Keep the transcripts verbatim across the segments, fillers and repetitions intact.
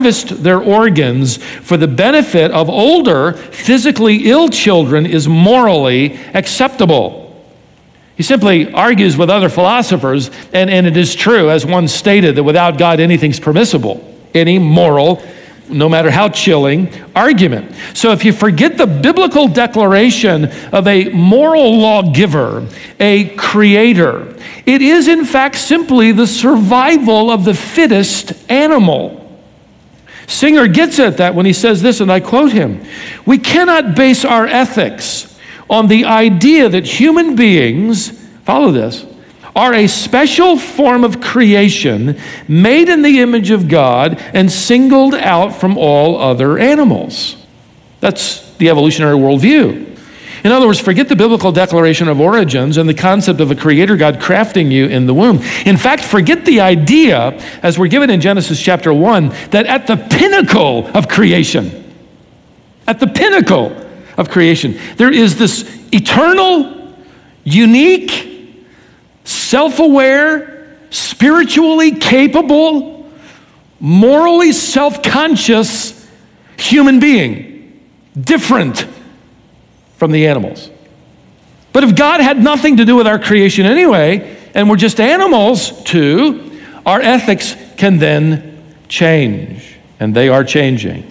harvest their organs for the benefit of older, physically ill children is morally acceptable. He simply argues with other philosophers, and, and it is true, as one stated, that without God anything's permissible. Any moral, no matter how chilling, argument. So if you forget the biblical declaration of a moral lawgiver, a creator, it is in fact simply the survival of the fittest animal. Singer gets at that when he says this, and I quote him, "We cannot base our ethics on the idea that human beings," follow this, "are a special form of creation made in the image of God and singled out from all other animals." That's the evolutionary worldview. In other words, forget the biblical declaration of origins and the concept of a creator God crafting you in the womb. In fact, forget the idea, as we're given in Genesis chapter one, that at the pinnacle of creation, at the pinnacle of creation, there is this eternal, unique, self-aware, spiritually capable, morally self-conscious human being, different from the animals. But if God had nothing to do with our creation anyway, and we're just animals too, our ethics can then change, and they are changing.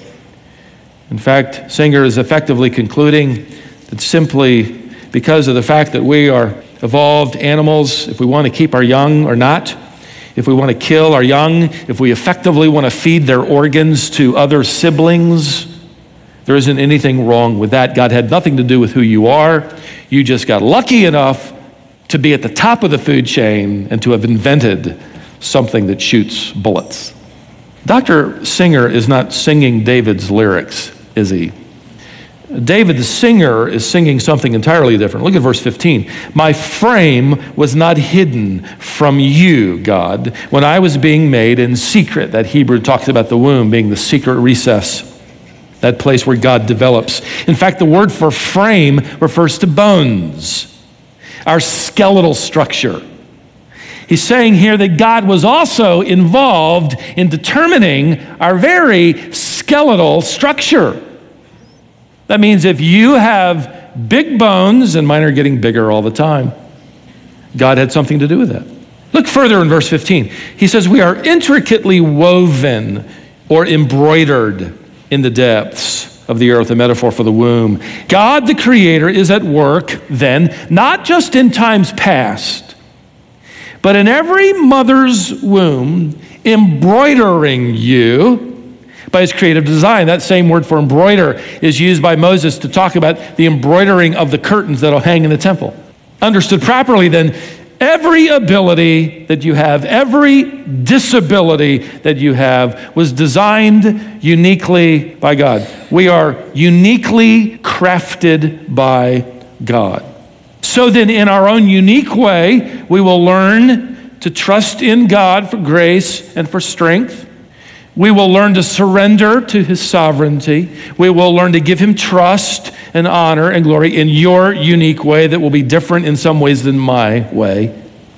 In fact, Singer is effectively concluding that simply because of the fact that we are evolved animals, if we want to keep our young or not, if we want to kill our young, if we effectively want to feed their organs to other siblings, there isn't anything wrong with that. God had nothing to do with who you are. You just got lucky enough to be at the top of the food chain and to have invented something that shoots bullets. Doctor Singer is not singing David's lyrics, is he? David the singer is singing something entirely different. Look at verse fifteen. "My frame was not hidden from you, God, when I was being made in secret." That Hebrew talks about the womb being the secret recess, that place where God develops. In fact, the word for frame refers to bones, our skeletal structure. He's saying here that God was also involved in determining our very skeletal structure. That means if you have big bones, and mine are getting bigger all the time, God had something to do with that. Look further in verse fifteen. He says, "We are intricately woven or embroidered in the depths of the earth," a metaphor for the womb. God the Creator is at work then, not just in times past, but in every mother's womb, embroidering you by his creative design. That same word for embroider is used by Moses to talk about the embroidering of the curtains that'll hang in the temple. Understood properly, then, every ability that you have, every disability that you have was designed uniquely by God. We are uniquely crafted by God. So then, in our own unique way, we will learn to trust in God for grace and for strength. We will learn to surrender to his sovereignty. We will learn to give him trust and honor and glory in your unique way that will be different in some ways than my way.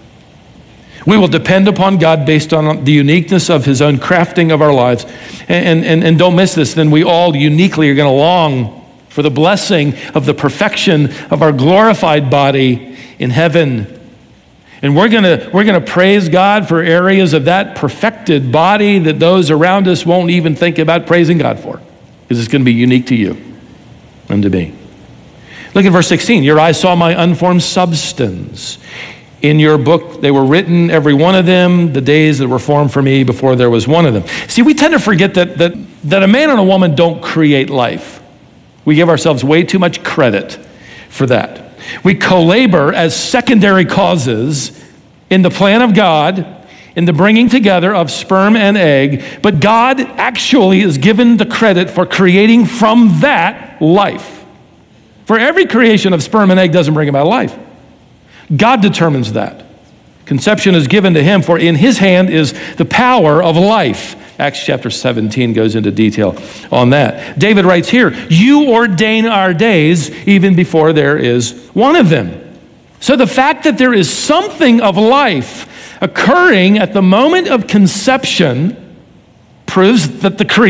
We will depend upon God based on the uniqueness of his own crafting of our lives. And, and, and don't miss this, then we all uniquely are going to long for the blessing of the perfection of our glorified body in heaven. And we're going to we're going to praise God for areas of that perfected body that those around us won't even think about praising God for, because it's going to be unique to you and to me. Look at verse sixteen. "Your eyes saw my unformed substance. In your book they were written, every one of them, the days that were formed for me before there was one of them." See, we tend to forget that that that a man and a woman don't create life. We give ourselves way too much credit for that. We co-labor as secondary causes in the plan of God, in the bringing together of sperm and egg, but God actually is given the credit for creating from that life. For every creation of sperm and egg doesn't bring about life. God determines that. Conception is given to him, for in his hand is the power of life. Acts chapter seventeen goes into detail on that. David writes here, "You ordain our days even before there is one of them." So the fact that there is something of life occurring at the moment of conception proves that the